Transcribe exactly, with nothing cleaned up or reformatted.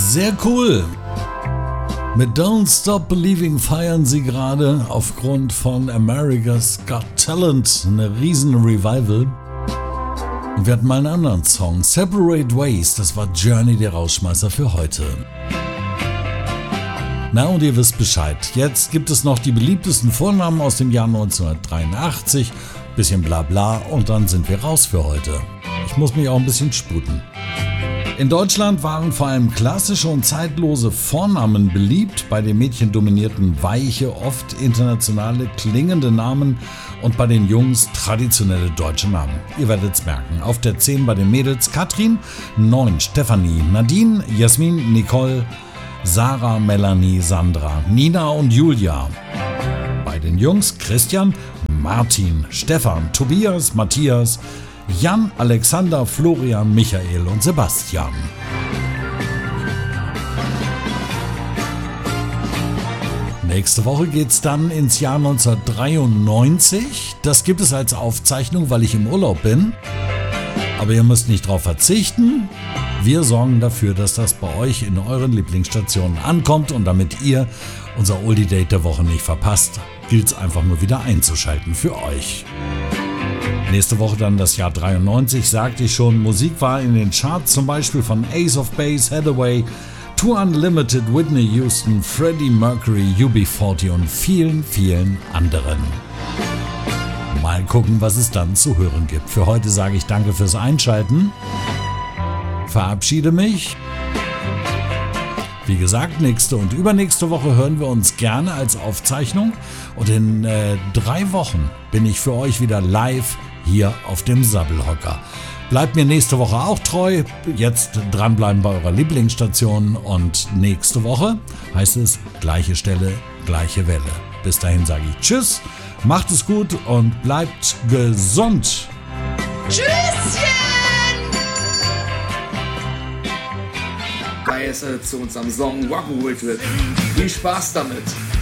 Sehr cool. Mit Don't Stop Believing feiern sie gerade aufgrund von America's Got Talent eine riesen Revival. Und wir hatten mal einen anderen Song, Separate Ways, das war Journey, der Rausschmeißer für heute. Na und ihr wisst Bescheid, jetzt gibt es noch die beliebtesten Vornamen aus dem Jahr neunzehnhundertdreiundachtzig, bisschen bla bla und dann sind wir raus für heute. Ich muss mich auch ein bisschen sputen. In Deutschland waren vor allem klassische und zeitlose Vornamen beliebt, bei den Mädchen dominierten weiche, oft internationale klingende Namen und bei den Jungs traditionelle deutsche Namen. Ihr werdet es merken. Auf der zehn bei den Mädels Katrin, neun Stefanie, Nadine, Jasmin, Nicole, Sarah, Melanie, Sandra, Nina und Julia. Bei den Jungs Christian, Martin, Stefan, Tobias, Matthias, Jan, Alexander, Florian, Michael und Sebastian. Nächste Woche geht's dann ins Jahr neunzehnhundertdreiundneunzig. Das gibt es als Aufzeichnung, weil ich im Urlaub bin. Aber ihr müsst nicht drauf verzichten. Wir sorgen dafür, dass das bei euch in euren Lieblingsstationen ankommt und damit ihr unser Oldie Date der Woche nicht verpasst, gilt es einfach nur wieder einzuschalten für euch. Nächste Woche dann das Jahr dreiundneunzig, sagte ich schon. Musik war in den Charts zum Beispiel von Ace of Base, Hathaway, Two Unlimited, Whitney Houston, Freddie Mercury, U B vierzig und vielen, vielen anderen. Mal gucken, was es dann zu hören gibt. Für heute sage ich danke fürs Einschalten. Verabschiede mich. Wie gesagt, nächste und übernächste Woche hören wir uns gerne als Aufzeichnung. Und in äh, drei Wochen bin ich für euch wieder live hier auf dem Sabbelhocker. Bleibt mir nächste Woche auch treu. Jetzt dranbleiben bei eurer Lieblingsstation. Und nächste Woche heißt es gleiche Stelle, gleiche Welle. Bis dahin sage ich Tschüss, macht es gut und bleibt gesund. Tschüsschen! Reise zu unserem Song Rock'n'Roll Trip. Viel Spaß damit!